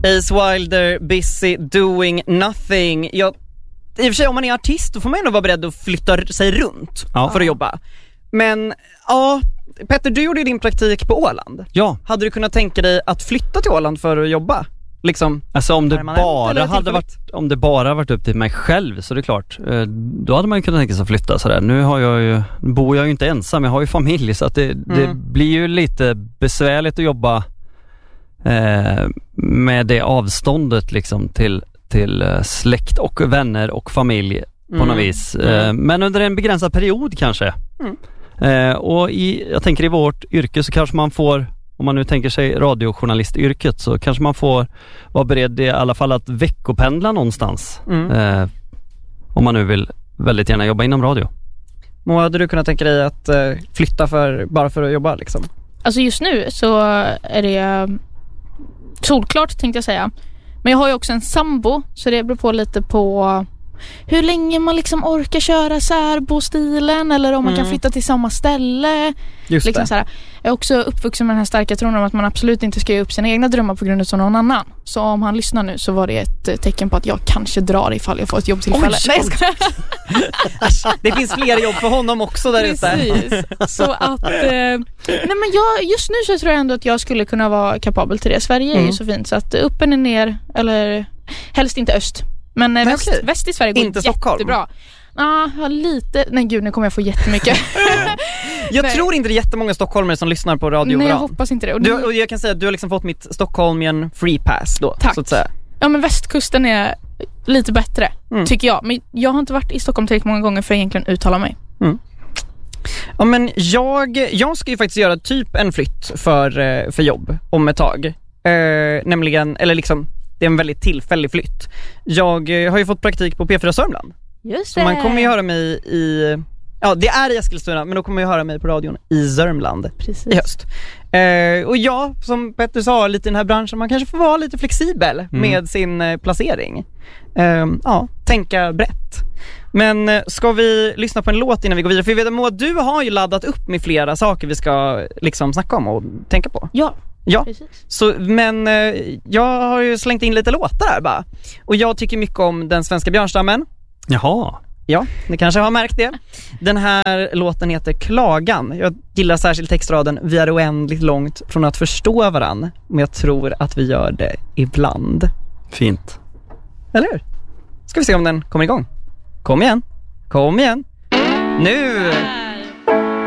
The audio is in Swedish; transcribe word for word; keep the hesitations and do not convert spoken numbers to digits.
Ace Wilder, Busy Doing Nothing. Jag, i och för sig, om man är artist då får man ändå vara beredd att flytta sig runt ja. för att jobba. Men ja, Petter, du gjorde ju din praktik på Åland. Ja. Hade du kunnat tänka dig att flytta till Åland för att jobba? Liksom, alltså om det bara hade varit om det bara varit upp till mig själv så det är klart, då hade man ju kunnat tänka sig att flytta sådär. Nu har jag ju, bor jag ju inte ensam, jag har ju familj så att det, mm. det blir ju lite besvärligt att jobba eh, med det avståndet liksom till, till släkt och vänner och familj på mm. något vis. Mm. Eh, men under en begränsad period kanske. Mm. Eh, och i, jag tänker i vårt yrke så kanske man får, om man nu tänker sig radiojournalistyrket så kanske man får vara beredd i alla fall att veckopendla någonstans. Mm. Eh, om man nu vill väldigt gärna jobba inom radio. Moa, hade du kunnat tänka dig att eh, flytta för, bara för att jobba liksom? Alltså just nu så är det solklart tänkte jag säga. Men jag har ju också en sambo så det beror på lite på hur länge man liksom orkar köra särbostilen eller om man mm. kan flytta till samma ställe. Just liksom det. Så här. Jag är också uppvuxen med den här starka tron om att man absolut inte ska ge upp sina egna drömmar på grund av någon annan. Så om han lyssnar nu så var det ett tecken på att jag kanske drar ifall jag får ett jobbtillfälle. Oj, Nej, jag ska... Det finns fler jobb för honom också där ute. Precis. Så att eh, nej men jag, just nu så tror jag ändå att jag skulle kunna vara kapabel till det. Sverige mm. är ju så fint så att upp eller ner eller helst inte öst. Men, Men väst, okay. väst i Sverige går inte jättebra. Stockholm. Ah, lite. Nej gud, nu kommer jag få jättemycket. Jag men... tror inte det är jättemånga stockholmare som lyssnar på Radio Nej, Varann. jag hoppas inte det. Och du, och jag kan säga att du har liksom fått mitt Stockholmien free pass då. Tack. Så att säga. Ja, men västkusten är lite bättre, mm. tycker jag. Men jag har inte varit i Stockholm tillräckligt många gånger för att egentligen uttala mig. Mm. Ja, men jag, jag ska ju faktiskt göra typ en flytt för, för jobb om ett tag. Eh, nämligen, eller liksom det är en väldigt tillfällig flytt. Jag har ju fått praktik på P fyra Sörmland. Just det. Så man kommer ju höra mig i... Ja, det är i Eskilstuna, men då kommer jag höra mig på radion i Sörmland. Precis. I höst. Eh, och ja, som Petter sa, lite i den här branschen, man kanske får vara lite flexibel mm. med sin eh, placering. Eh, ja, tänka brett. Men eh, ska vi lyssna på en låt innan vi går vidare? För vi vet att du har ju laddat upp med flera saker vi ska liksom snacka om och tänka på. Ja. Ja, så, men eh, jag har ju slängt in lite låtar här bara. Och jag tycker mycket om den svenska björnstammen. Jaha. Ja, ni kanske har märkt det. Den här låten heter Klagan. Jag gillar särskilt textraden: vi är oändligt långt från att förstå varann, men jag tror att vi gör det ibland. Fint. Eller hur? Ska vi se om den kommer igång. Kom igen. Kom igen. Nu!